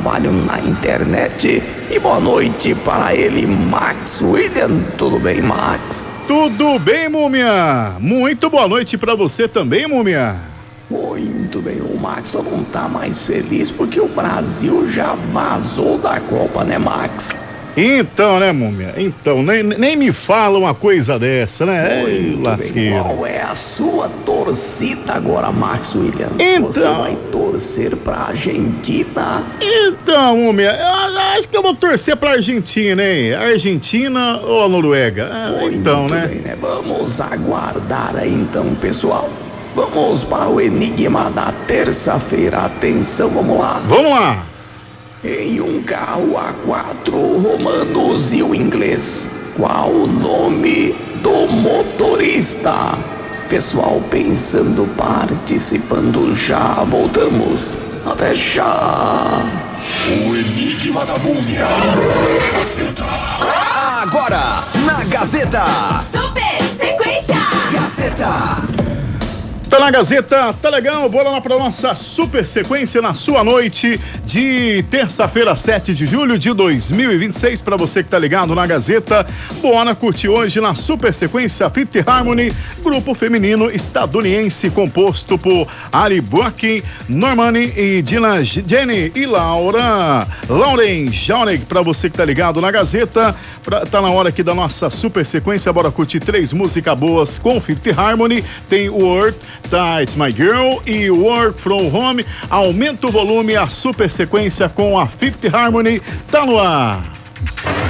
trabalham na internet. E boa noite para ele, Max William. Tudo bem, Max? Tudo bem, Múmia? Muito boa noite pra você também, Múmia. Muito bem, o Max só não tá mais feliz porque o Brasil já vazou da Copa, né, Max? Então, né, Múmia? Então, nem me fala uma coisa dessa, né? Muito bem, Lasqueira. qual é a sua torcida agora, Max William? Então. Você vai torcer pra Argentina? Então, Múmia, eu acho que eu vou torcer pra Argentina, hein? Argentina ou a Noruega? Então, Muito né? bem, né? Vamos aguardar aí então, pessoal. Vamos para o enigma da terça-feira. Atenção, vamos lá. Vamos lá. Em um carro a 4 romanos e o inglês, qual o nome do motorista? Pessoal pensando, participando, já voltamos. Até já! O enigma da múmia. Gazeta. Agora, na Gazeta. Super Sequência. Gazeta. Tá na Gazeta, tá legal? Bora lá pra nossa super sequência na sua noite de terça-feira, 7 de julho de 2026. Pra você que tá ligado na Gazeta, bora curtir hoje na super sequência Fifth Harmony, grupo feminino estadunidense composto por Ali Bucking, Normani e Dina Jenny e Lauren Jauregg. Pra você que tá ligado na Gazeta, tá na hora aqui da nossa super sequência. Bora curtir 3 músicas boas com Fifth Harmony. Tem Word, tá, It's My Girl e Work From Home. Aumenta o volume, a super sequência com a Fifth Harmony tá no ar.